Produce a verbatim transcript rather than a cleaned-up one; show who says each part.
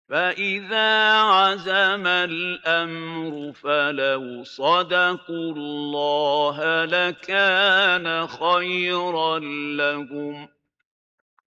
Speaker 1: فإذا عزم الأمر فلو صدقوا الله لكان خيرا لهم